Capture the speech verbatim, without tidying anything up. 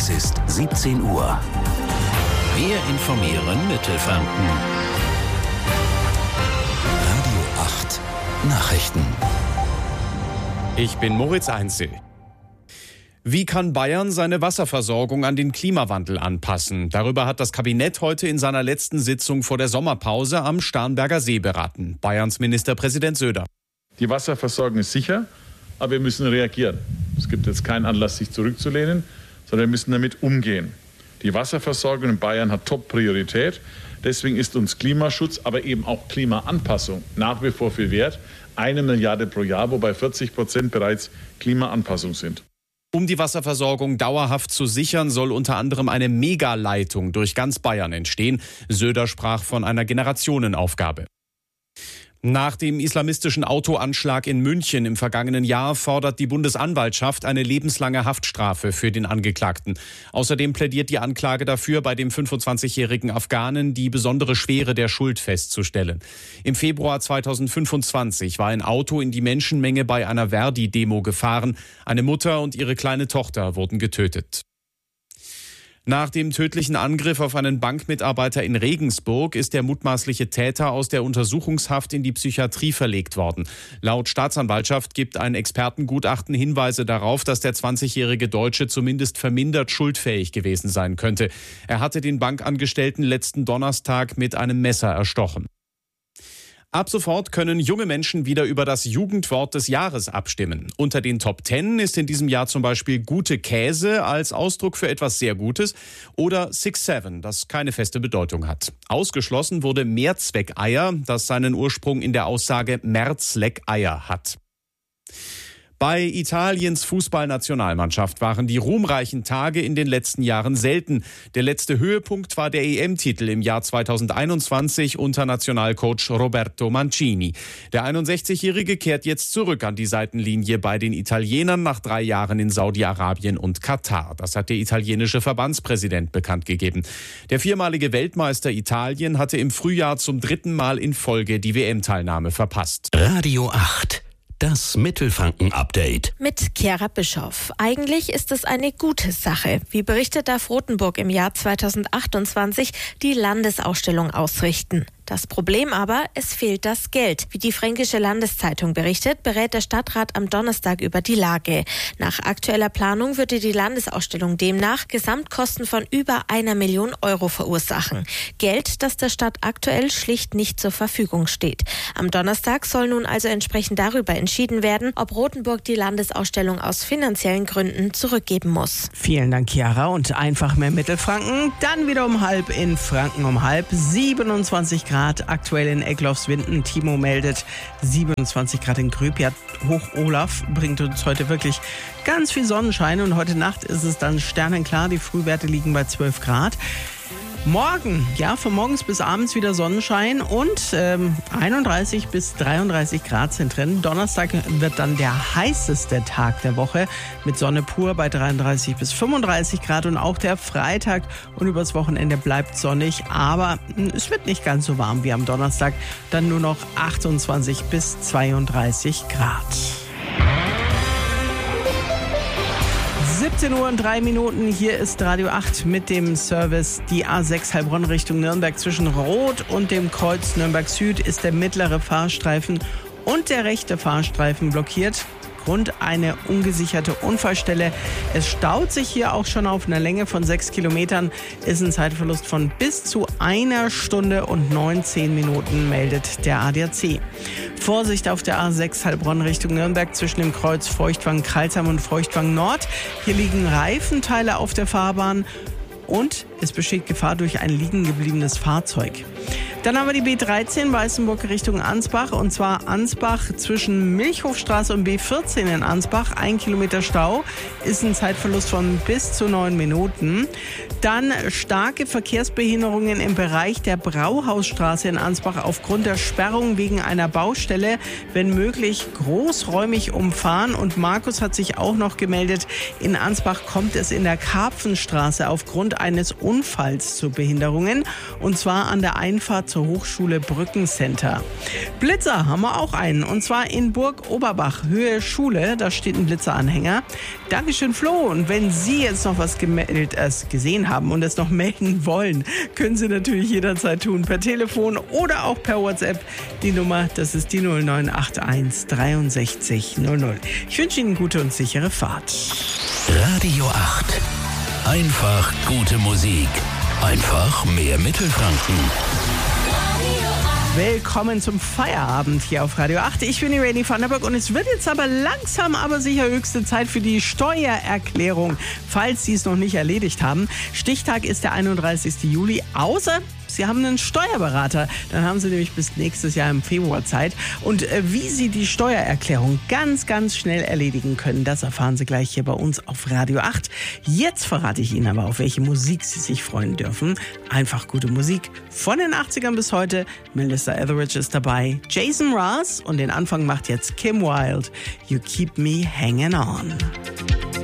Es ist siebzehn Uhr. Wir informieren Mittelfranken. Radio acht Nachrichten. Ich bin Moritz Einzel. Wie kann Bayern seine Wasserversorgung an den Klimawandel anpassen? Darüber hat das Kabinett heute in seiner letzten Sitzung vor der Sommerpause am Starnberger See beraten. Bayerns Ministerpräsident Söder. Die Wasserversorgung ist sicher, aber wir müssen reagieren. Es gibt jetzt keinen Anlass, sich zurückzulehnen, sondern wir müssen damit umgehen. Die Wasserversorgung in Bayern hat Top-Priorität. Deswegen ist uns Klimaschutz, aber eben auch Klimaanpassung nach wie vor viel wert. Eine Milliarde pro Jahr, wobei vierzig Prozent bereits Klimaanpassung sind. Um die Wasserversorgung dauerhaft zu sichern, soll unter anderem eine Megaleitung durch ganz Bayern entstehen. Söder sprach von einer Generationenaufgabe. Nach dem islamistischen Autoanschlag in München im vergangenen Jahr fordert die Bundesanwaltschaft eine lebenslange Haftstrafe für den Angeklagten. Außerdem plädiert die Anklage dafür, bei dem fünfundzwanzigjährigen Afghanen die besondere Schwere der Schuld festzustellen. Im Februar zweitausendfünfundzwanzig war ein Auto in die Menschenmenge bei einer Verdi-Demo gefahren. Eine Mutter und ihre kleine Tochter wurden getötet. Nach dem tödlichen Angriff auf einen Bankmitarbeiter in Regensburg ist der mutmaßliche Täter aus der Untersuchungshaft in die Psychiatrie verlegt worden. Laut Staatsanwaltschaft gibt ein Expertengutachten Hinweise darauf, dass der zwanzigjährige Deutsche zumindest vermindert schuldfähig gewesen sein könnte. Er hatte den Bankangestellten letzten Donnerstag mit einem Messer erstochen. Ab sofort können junge Menschen wieder über das Jugendwort des Jahres abstimmen. Unter den Top Ten ist in diesem Jahr zum Beispiel gute Käse als Ausdruck für etwas sehr Gutes oder Six Seven, das keine feste Bedeutung hat. Ausgeschlossen wurde Mehrzweckeier, das seinen Ursprung in der Aussage Mehrzweckeier hat. Bei Italiens Fußballnationalmannschaft waren die ruhmreichen Tage in den letzten Jahren selten. Der letzte Höhepunkt war der E M-Titel im Jahr zweitausendeinundzwanzig unter Nationalcoach Roberto Mancini. Der einundsechzigjährige kehrt jetzt zurück an die Seitenlinie bei den Italienern nach drei Jahren in Saudi-Arabien und Katar. Das hat der italienische Verbandspräsident bekannt gegeben. Der viermalige Weltmeister Italien hatte im Frühjahr zum dritten Mal in Folge die W M-Teilnahme verpasst. Radio acht. Das Mittelfranken-Update. Mit Chiara Bischoff. Eigentlich ist es eine gute Sache. Wie berichtet, darf Rothenburg im Jahr zweitausendachtundzwanzig die Landesausstellung ausrichten. Das Problem aber, es fehlt das Geld. Wie die Fränkische Landeszeitung berichtet, berät der Stadtrat am Donnerstag über die Lage. Nach aktueller Planung würde die Landesausstellung demnach Gesamtkosten von über einer Million Euro verursachen. Geld, das der Stadt aktuell schlicht nicht zur Verfügung steht. Am Donnerstag soll nun also entsprechend darüber entschieden werden, ob Rothenburg die Landesausstellung aus finanziellen Gründen zurückgeben muss. Vielen Dank, Chiara. Und einfach mehr Mittelfranken. Dann wieder um halb in Franken um halb. siebenundzwanzig Grad aktuell in Egloffswinden. Timo meldet siebenundzwanzig Grad in Gröbjat. Hoch Olaf bringt uns heute wirklich ganz viel Sonnenschein. Und heute Nacht ist es dann sternenklar. Die Frühwerte liegen bei zwölf Grad. Morgen, ja, von morgens bis abends wieder Sonnenschein und ähm, einunddreißig bis dreiunddreißig Grad sind drin. Donnerstag wird dann der heißeste Tag der Woche mit Sonne pur bei dreiunddreißig bis fünfunddreißig Grad und auch der Freitag und übers Wochenende bleibt sonnig, aber es wird nicht ganz so warm wie am Donnerstag, dann nur noch achtundzwanzig bis zweiunddreißig Grad. siebzehn Uhr und drei Minuten, hier ist Radio acht mit dem Service. Die A sechs Heilbronn Richtung Nürnberg zwischen Rot und dem Kreuz Nürnberg Süd ist der mittlere Fahrstreifen und der rechte Fahrstreifen blockiert. Grund eine ungesicherte Unfallstelle. Es staut sich hier auch schon auf einer Länge von sechs Kilometern. Ist ein Zeitverlust von bis zu einer Stunde und neunzehn Minuten, meldet der A D A C. Vorsicht auf der A sechs Heilbronn Richtung Nürnberg zwischen dem Kreuz Feuchtwangen-Kreilsheim und Feuchtwangen-Nord. Hier liegen Reifenteile auf der Fahrbahn und es besteht Gefahr durch ein liegen gebliebenes Fahrzeug. Dann haben wir die B dreizehn Weißenburg Richtung Ansbach und zwar Ansbach zwischen Milchhofstraße und B vierzehn in Ansbach. Ein Kilometer Stau ist ein Zeitverlust von bis zu neun Minuten. Dann starke Verkehrsbehinderungen im Bereich der Brauhausstraße in Ansbach aufgrund der Sperrung wegen einer Baustelle. Wenn möglich großräumig umfahren. Und Markus hat sich auch noch gemeldet. In Ansbach kommt es in der Karpfenstraße aufgrund eines Unfalls zu Behinderungen, und zwar an der Einfahrt zur Hochschule Brückencenter. Blitzer haben wir auch einen, und zwar in Burg Oberbach, Höhe Schule, da steht ein Blitzeranhänger. Dankeschön, Flo, und wenn Sie jetzt noch was gemeldet, äh, gesehen haben und es noch melden wollen, können Sie natürlich jederzeit tun, per Telefon oder auch per WhatsApp. Die Nummer, das ist die null neun acht eins dreiundsechzig null null. Ich wünsche Ihnen gute und sichere Fahrt. Radio acht. Einfach gute Musik. Einfach mehr Mittelfranken. Willkommen zum Feierabend hier auf Radio acht. Ich bin die Rainy van der Burg und es wird jetzt aber langsam, aber sicher höchste Zeit für die Steuererklärung, falls Sie es noch nicht erledigt haben. Stichtag ist der einunddreißigsten Juli, außer Sie haben einen Steuerberater. Dann haben Sie nämlich bis nächstes Jahr im Februar Zeit. Und äh, wie Sie die Steuererklärung ganz, ganz schnell erledigen können, das erfahren Sie gleich hier bei uns auf Radio acht. Jetzt verrate ich Ihnen aber, auf welche Musik Sie sich freuen dürfen. Einfach gute Musik von den achtzigern bis heute. Melissa Etheridge ist dabei, Jason Mraz, und den Anfang macht jetzt Kim Wilde. You Keep Me Hanging On.